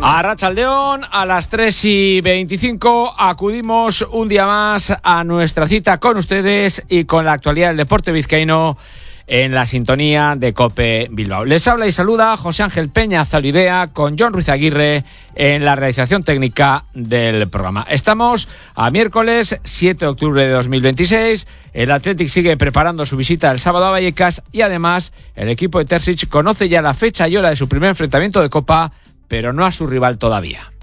Arratsaldeón, a las 3:25 acudimos un día más a nuestra cita con ustedes y con la actualidad del deporte vizcaíno en la sintonía de COPE Bilbao. Les habla y saluda José Ángel Peña Zalidea con Jon Ruiz Aguirre en la realización técnica del programa. Estamos a miércoles 7 de octubre de 2026. El Athletic sigue preparando su visita el sábado a Vallecas y además el equipo de Terzic conoce ya la fecha y hora de su primer enfrentamiento de Copa, pero no a su rival todavía.